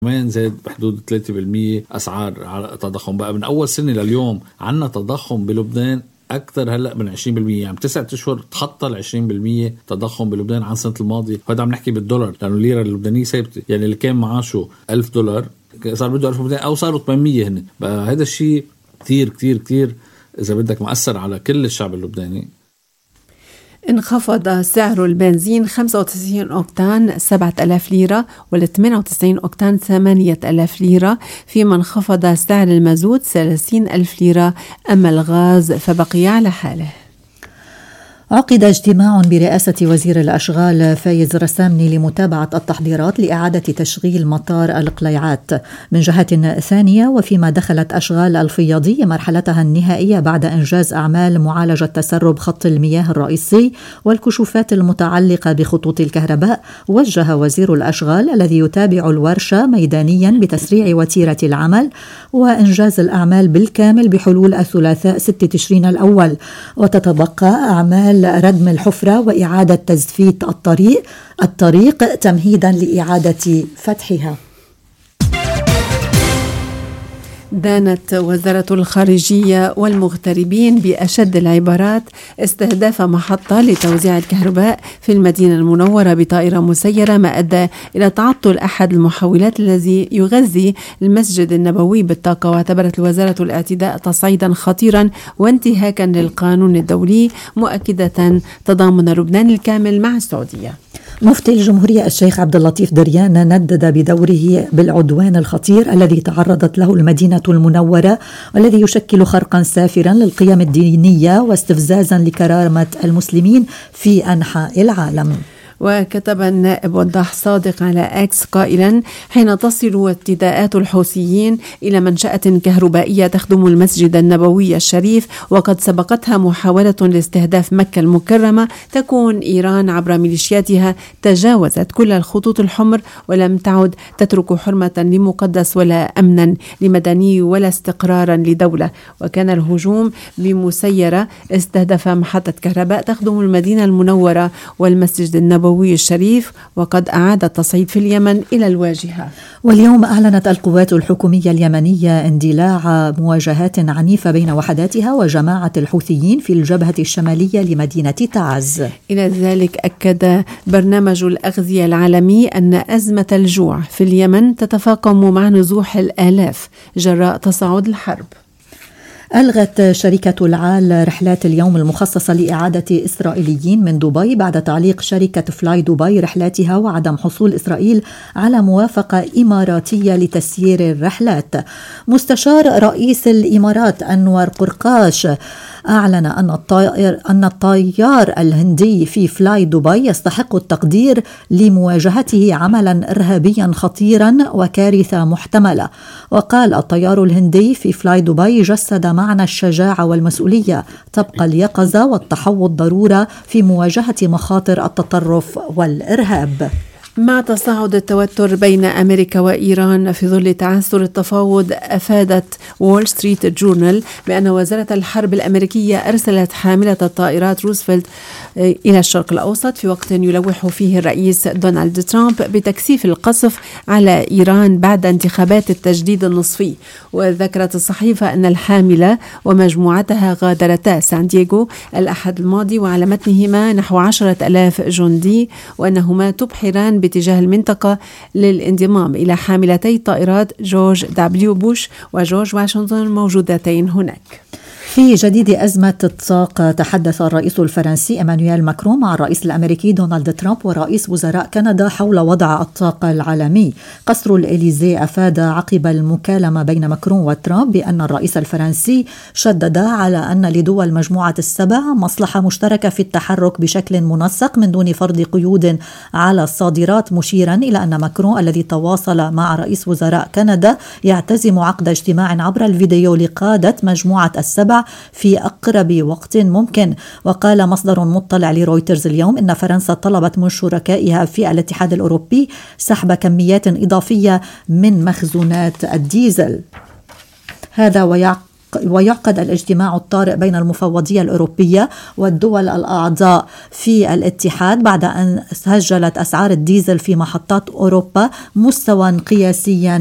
كمان زاد بحدود 3% أسعار على التضخم. بقى من أول سنة لليوم عنا تضخم بلبنان أكثر هلأ من 20%، يعني 9 أشهر تخطى 20% تضخم بلبنان عن سنة الماضي. وهذا عم نحكي بالدولار، لأنه الليرة اللبنانية ثابتة، يعني اللي كان معاشه $1000 صار بده 1200 أو صاروا 800 هنا. بقى هذا الشيء كتير كتير كتير إذا بدك مؤثر على كل الشعب اللبناني. انخفض سعر البنزين 95 أوكتان 7000 ليرة، وال 98 أوكتان 8000 ليرة، فيما انخفض سعر المازوت 30,000 ليرة. أما الغاز فبقي على حاله. عقد اجتماع برئاسة وزير الأشغال فايز رسامني لمتابعة التحضيرات لإعادة تشغيل مطار القليعات من جهة ثانية، وفيما دخلت أشغال الفياضية مرحلتها النهائية بعد إنجاز أعمال معالجة تسرب خط المياه الرئيسي والكشوفات المتعلقة بخطوط الكهرباء. وجه وزير الأشغال الذي يتابع الورشة ميدانيا بتسريع وتيرة العمل وإنجاز الأعمال بالكامل بحلول الثلاثاء 6 تشرين الأول، وتتبقى أعمال ردم الحفرة وإعادة تزفيت الطريق تمهيدا لإعادة فتحها. دانت وزارة الخارجية والمغتربين بأشد العبارات استهداف محطة لتوزيع الكهرباء في المدينة المنورة بطائرة مسيرة، ما أدى إلى تعطل أحد المحولات الذي يغذي المسجد النبوي بالطاقة. واعتبرت الوزارة الاعتداء تصعيدا خطيرا وانتهاكا للقانون الدولي، مؤكدة تضامن لبنان الكامل مع السعودية. مفتي الجمهورية الشيخ عبد اللطيف دريان ندد بدوره بالعدوان الخطير الذي تعرضت له المدينة المنورة، والذي يشكل خرقا سافرا للقيم الدينية واستفزازا لكرامة المسلمين في أنحاء العالم. وكتب النائب وضاح صادق على اكس قائلا: حين تصل اعتداءات الحوثيين إلى منشأة كهربائية تخدم المسجد النبوي الشريف، وقد سبقتها محاولة لاستهداف مكة المكرمة، تكون إيران عبر ميليشياتها تجاوزت كل الخطوط الحمر ولم تعد تترك حرمة لمقدس ولا أمنا لمدني ولا استقرارا لدولة. وكان الهجوم بمسيرة استهدف محطة كهرباء تخدم المدينة المنورة والمسجد النبوي الشريف، وقد أعاد التصعيد في اليمن إلى الواجهة. واليوم أعلنت القوات الحكومية اليمنية اندلاع مواجهات عنيفة بين وحداتها وجماعة الحوثيين في الجبهة الشمالية لمدينة تعز. إلى ذلك أكد برنامج الأغذية العالمي أن أزمة الجوع في اليمن تتفاقم مع نزوح الآلاف جراء تصاعد الحرب. ألغت شركة العال رحلات اليوم المخصصة لإعادة إسرائيليين من دبي بعد تعليق شركة فلاي دبي رحلاتها وعدم حصول إسرائيل على موافقة إماراتية لتسيير الرحلات. مستشار رئيس الإمارات أنور قرقاش أعلن أن الطيار الهندي في فلاي دبي يستحق التقدير لمواجهته عملا إرهابيا خطيرا وكارثة محتملة. وقال: الطيار الهندي في فلاي دبي جسد معنى الشجاعة والمسؤولية، تبقى اليقظة والتحوط ضرورة في مواجهة مخاطر التطرف والإرهاب. مع تصاعد التوتر بين أمريكا وإيران في ظل تعثر التفاوض، أفادت وول ستريت جورنال بأن وزارة الحرب الأمريكية أرسلت حاملة الطائرات روزفلت إلى الشرق الأوسط في وقت يلوح فيه الرئيس دونالد ترامب بتكثيف القصف على إيران بعد انتخابات التجديد النصفي. وذكرت الصحيفة أن الحاملة ومجموعتها غادرتا سان دييغو الأحد الماضي، وعلى متنهما نحو 10,000 جندي، وأنهما تبحران باتجاه المنطقة للانضمام إلى حاملتي طائرات جورج دبليو بوش وجورج واشنطن موجودتين هناك. في جديد أزمة الطاقة، تحدث الرئيس الفرنسي إيمانويل ماكرون مع الرئيس الأمريكي دونالد ترامب ورئيس وزراء كندا حول وضع الطاقة العالمي. قصر الإليزيه أفاد عقب المكالمة بين ماكرون وترامب بأن الرئيس الفرنسي شدد على أن لدول مجموعة السبع مصلحة مشتركة في التحرك بشكل منسق من دون فرض قيود على الصادرات، مشيرا إلى أن ماكرون الذي تواصل مع رئيس وزراء كندا يعتزم عقد اجتماع عبر الفيديو لقادة مجموعة السبع في أقرب وقت ممكن. وقال مصدر مطلع لرويترز اليوم إن فرنسا طلبت من شركائها في الاتحاد الأوروبي سحب كميات إضافية من مخزونات الديزل. هذا ويعقد الاجتماع الطارئ بين المفوضية الأوروبية والدول الأعضاء في الاتحاد بعد أن سجلت أسعار الديزل في محطات أوروبا مستوى قياسيا